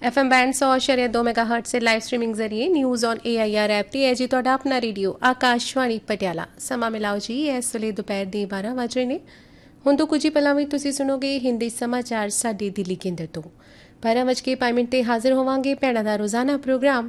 FM band 100.2 ਮੈਗਾਹਰਟਜ਼ से live streaming ਜ਼ਰੀਏ news on AIR app ਤੇ ਹੈ ਜੀ ਤੁਹਾਡਾ ਆਪਣਾ ਰੇਡੀਓ ਆਕਾਸ਼ਵਾਣੀ ਪਟਿਆਲਾ। ਸਮਾਂ ਮਿਲਾਓ ਜੀ ਇਸ ਵੇਲੇ ਦੁਪਹਿਰ ਦੇ 12 ਵਜ ਰਹੇ ਨੇ। ਹੁਣ ਤੋਂ ਕੁਝ ਹੀ ਪਲਾਂ ਵਿੱਚ ਤੁਸੀਂ ਸੁਣੋਗੇ ਹਿੰਦੀ ਸਮਾਚਾਰ ਸਾਡੇ ਦਿੱਲੀ ਕੇਂਦਰ ਤੋਂ। 12:05 ਤੇ ਹਾਜ਼ਰ ਹੋਵਾਂਗੇ ਭੈਣਾਂ ਦਾ ਰੋਜ਼ਾਨਾ ਪ੍ਰੋਗਰਾਮ